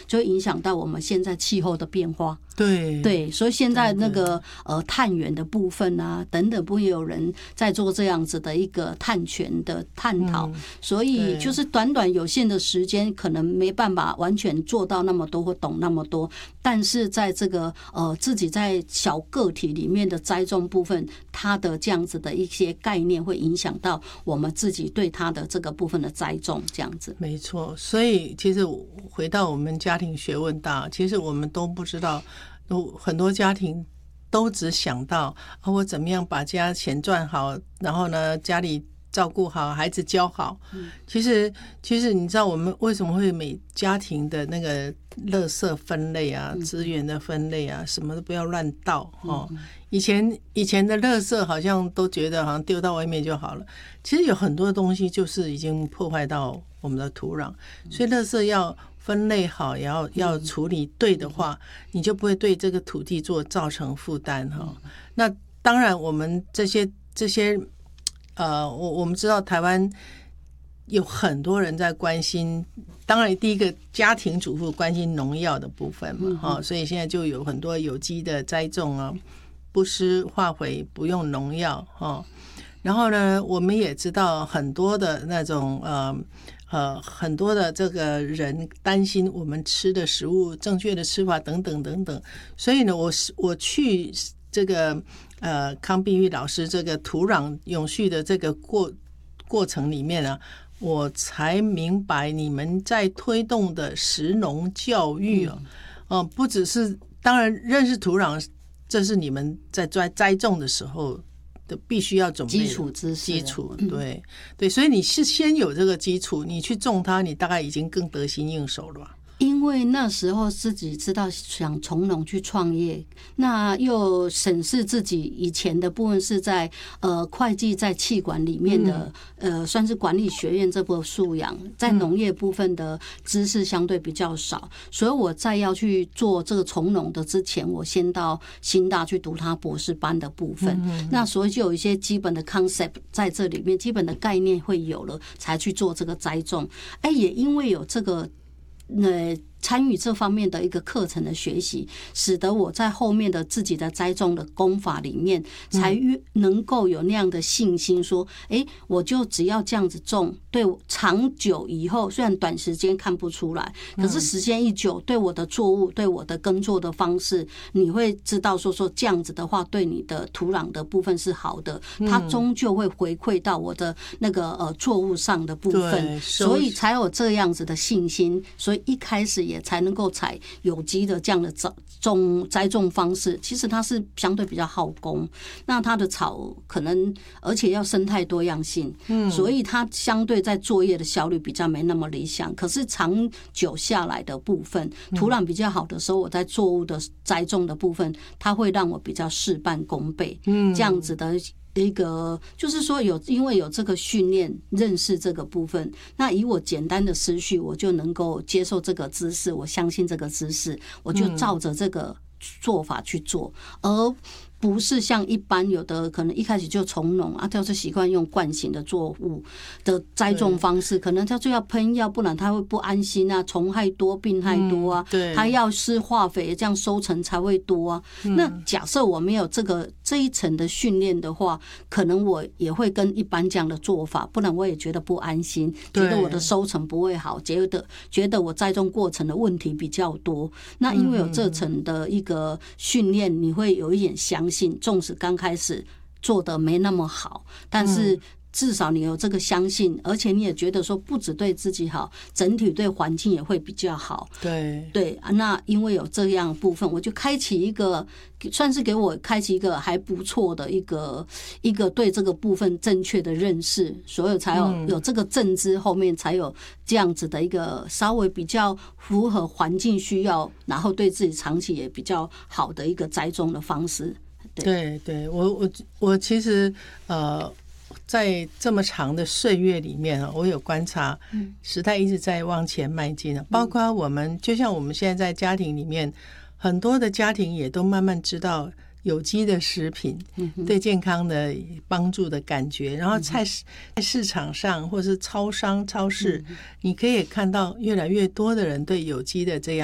就会影响到我们现在气候的变化。 对， 所以现在那个碳源的部分啊等等，不也有人在做这样子的一个碳权的探讨，所以就是短短有限的时间，可能没办法完全做到那么多或懂那么多，但是在这个自己在小个体里面的栽种部分，它的这样子的一些概念会影响到我们自己对它的这个部分的栽种，这样子。 没错，所以其实回到我们家庭学问大，其实我们都不知道，很多家庭都只想到我怎么样把家钱赚好，然后呢家里照顾好，孩子教好。其实你知道我们为什么会每家庭的那个垃圾分类啊、资源的分类啊，什么都不要乱倒哦。以前的垃圾好像都觉得好像丢到外面就好了，其实有很多东西就是已经破坏到我们的土壤，所以垃圾要分类好，也要处理对的话，你就不会对这个土地造成负担哈。那当然，我们这些我们知道台湾有很多人在关心，当然第一个家庭主妇关心农药的部分嘛，所以现在就有很多有机的栽种啊，不施化肥，不用农药哈。然后呢，我们也知道很多的那种很多的这个人担心我们吃的食物正确的吃法等等等等，所以呢，我去这个康碧玉老师这个土壤永续的这个过程里面呢，我才明白你们在推动的食农教育不只是当然认识土壤，这是你们在栽种的时候的必须要准备基础知识， 基础对，所以你是先有这个基础，你去种它，你大概已经更得心应手了吧。 因为那时候自己知道想从农去创业，那又审视自己以前的部分是在会计在企管里面的算是管理学院这部素养，在农业部分的知识相对比较少，所以我在要去做这个从农的之前，我先到新大去读他博士班的部分，那所以就有一些基本的 concept 在这里面，基本的概念会有了，才去做这个栽种。也因为有这个参与这方面的一个课程的学习，使得我在后面的自己的栽种的功法里面，才能够有那样的信心说，我就只要这样子种，对长久以后，虽然短时间看不出来，可是时间一久，对我的作物，对我的耕作的方式，你会知道说这样子的话，对你的土壤的部分是好的，它终究会回馈到我的那个作物上的部分，所以才有这样子的信心，所以一开始也才能够采有机的这样的栽种方式。其实它是相对比较耗工，那它的草可能而且要生态多样性，所以它相对在作业的效率比较没那么理想。可是长久下来的部分，土壤比较好的时候，我在作物的栽种的部分，它会让我比较事半功倍，这样子的一个就是说因为有这个训练认识这个部分，那以我简单的思绪，我就能够接受这个知识，我相信这个知识，我就照着这个做法去做，而不是像一般有的可能一开始就从农就是习惯用惯性的作物的栽种方式，可能他就要喷药，不然他会不安心啊，虫害多病害多啊，他要施化肥，这样收成才会多啊。那假设我没有这一层的训练的话，可能我也会跟一般这样的做法，不然我也觉得不安心，觉得我的收成不会好，觉得我栽种过程的问题比较多。那因为有这层的一个训练，你会有一点相信，纵使刚开始做的没那么好，但是至少你有这个相信，而且你也觉得说不只对自己好，整体对环境也会比较好。对，那因为有这样的部分，我就开启一个算是给我开启一个还不错的一个对这个部分正确的认识，所以才有这个正知，后面才有这样子的一个稍微比较符合环境需要，然后对自己长期也比较好的一个栽种的方式。 对，我其实在这么长的岁月里面我有观察时代一直在往前迈进，包括我们就像我们现在在家庭里面，很多的家庭也都慢慢知道有机的食品对健康的帮助的感觉，然后在市场上或是超市你可以看到越来越多的人对有机的这样